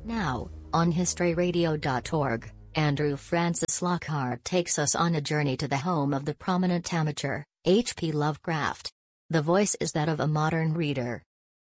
Now, on historyradio.org, Andrew Francis Lockhart takes us on a journey to the home of the prominent amateur, H.P. Lovecraft. The voice is that of a modern reader,